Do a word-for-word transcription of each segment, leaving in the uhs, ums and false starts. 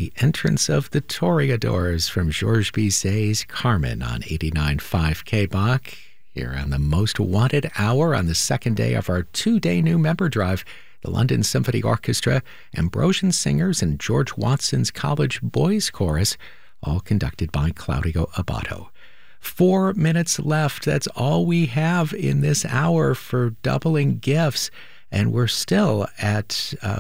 the entrance of the Toreadors from Georges Bizet's Carmen on eighty-nine point five K B O C. Here on the Most Wanted Hour on the second day of our two-day new member drive, the London Symphony Orchestra, Ambrosian Singers, and George Watson's College Boys Chorus, all conducted by Claudio Abbado. Four minutes left. That's all we have in this hour for doubling gifts, and we're still at uh,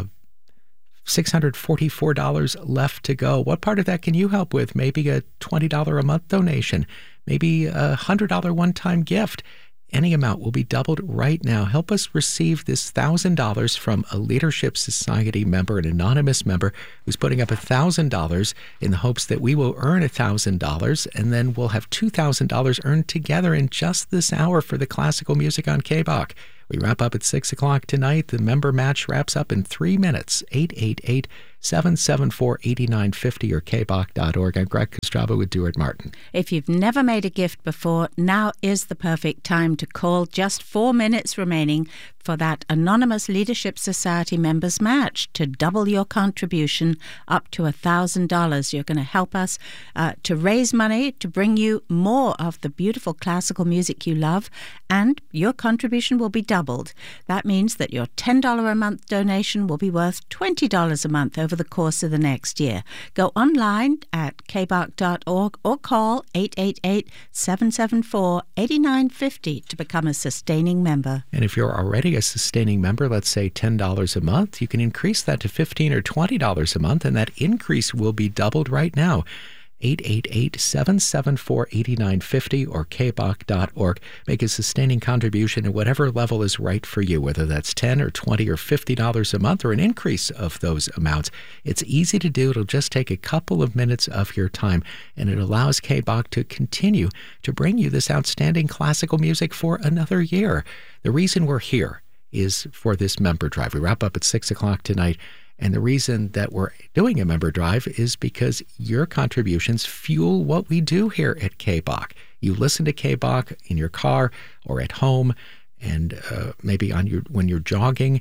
six hundred forty-four dollars left to go. What part of that can you help with? Maybe a twenty dollars a month donation, maybe a one hundred dollars one-time gift. Any amount will be doubled right now. Help us receive this one thousand dollars from a Leadership Society member, an anonymous member, who's putting up one thousand dollars in the hopes that we will earn one thousand dollars, and then we'll have two thousand dollars earned together in just this hour for the classical music on K B O C. We wrap up at six o'clock tonight. The member match wraps up in three minutes. eight eight eight, seven seven four, eight nine five zero or k b o c dot org. I'm Greg Kostrava with Duart Martin. If you've never made a gift before, now is the perfect time to call. Just four minutes remaining for that Anonymous Leadership Society members match to double your contribution up to one thousand dollars. You're going to help us uh, to raise money to bring you more of the beautiful classical music you love, and your contribution will be doubled. That means that your ten dollars a month donation will be worth twenty dollars a month over the course of the next year. Go online at k b o c dot org or call eight eight eight, seven seven four, eight nine five zero to become a sustaining member. And if you're already a sustaining member, let's say ten dollars a month, you can increase that to fifteen dollars or twenty dollars a month, and that increase will be doubled right now. eight eight eight, seven seven four, eight nine five zero or k b o c dot org. Make a sustaining contribution at whatever level is right for you, whether that's ten dollars or twenty dollars or fifty dollars a month or an increase of those amounts. It's easy to do. It'll just take a couple of minutes of your time, and it allows K B O C to continue to bring you this outstanding classical music for another year. The reason we're here is for this member drive. We wrap up at six o'clock tonight. And the reason that we're doing a member drive is because your contributions fuel what we do here at K B O C. You listen to K B O C in your car or at home, and uh, maybe on your when you're jogging.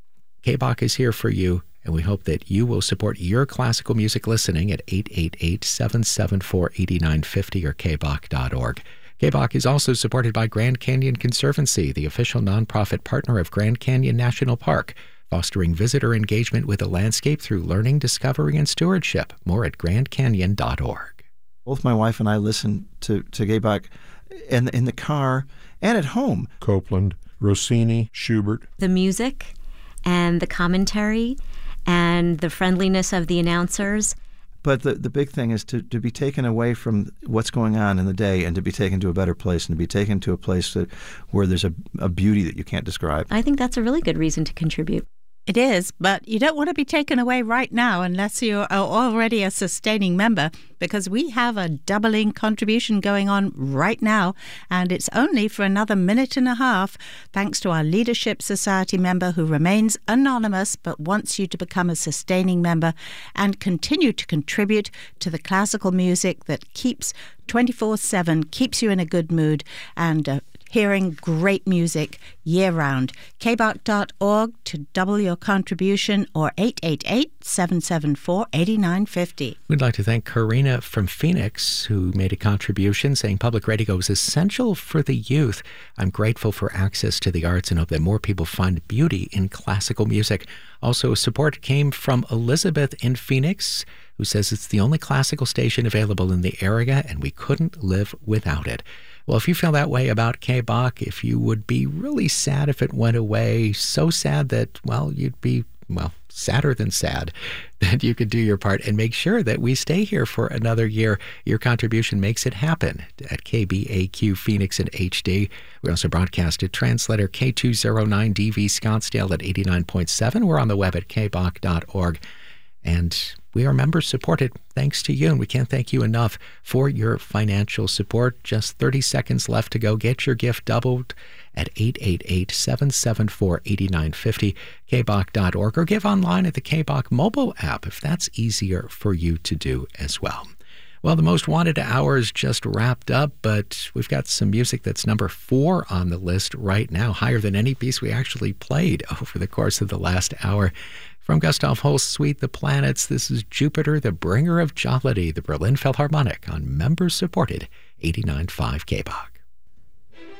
K B O C is here for you, and we hope that you will support your classical music listening at eight eight eight, seven seven four, eight nine five zero or k b o c dot org. K B O C is also supported by Grand Canyon Conservancy, the official nonprofit partner of Grand Canyon National Park, fostering visitor engagement with the landscape through learning, discovery, and stewardship. More at grand canyon dot org. Both my wife and I listen to, to K B O C in, in the car and at home. Copland, Rossini, Schubert. The music and the commentary and the friendliness of the announcers. But the, the big thing is to, to be taken away from what's going on in the day and to be taken to a better place and to be taken to a place that where there's a, a beauty that you can't describe. I think that's a really good reason to contribute. It is, but you don't want to be taken away right now unless you're already a sustaining member, because we have a doubling contribution going on right now, and it's only for another minute and a half, thanks to our Leadership Society member who remains anonymous but wants you to become a sustaining member and continue to contribute to the classical music that keeps twenty-four seven, keeps you in a good mood, and uh, hearing great music year-round. k b o c dot org to double your contribution, or eight eight eight, seven seven four, eight nine five zero. We'd like to thank Karina from Phoenix, who made a contribution saying public radio is essential for the youth. I'm grateful for access to the arts and hope that more people find beauty in classical music. Also, support came from Elizabeth in Phoenix, who says it's the only classical station available in the area and we couldn't live without it. Well, if you feel that way about K B O C, if you would be really sad if it went away, so sad that, well, you'd be, well, sadder than sad, that you could do your part and make sure that we stay here for another year. Your contribution makes it happen at K B A Q Phoenix and H D. We also broadcast at translator K two oh nine D V Scottsdale at eighty-nine point seven. We're on the web at k b o c dot org. And we are member supported thanks to you, and we can't thank you enough for your financial support. Just thirty seconds left to go. Get your gift doubled at eight eight eight, seven seven four, eight nine five zero, k b o c dot org, or give online at the K B O C mobile app if that's easier for you to do as well. Well, the Most Wanted hour is just wrapped up, but we've got some music that's number four on the list right now, higher than any piece we actually played over the course of the last hour. From Gustav Holst's suite, The Planets, this is Jupiter, the bringer of jollity, the Berlin Philharmonic on member-supported eighty-nine point five K B O G.